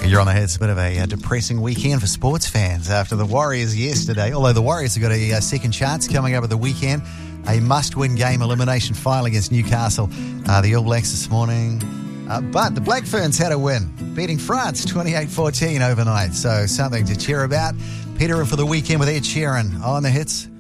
You're on the Hits. A bit of a depressing weekend for sports fans after the Warriors yesterday. Although the Warriors have got a second chance coming up at the weekend. A must-win game elimination final against Newcastle. The All Blacks this morning. But the Black Ferns had a win, beating France 28-14 overnight. So something to cheer about. Peter in for the weekend with Ed Sheeran on the Hits.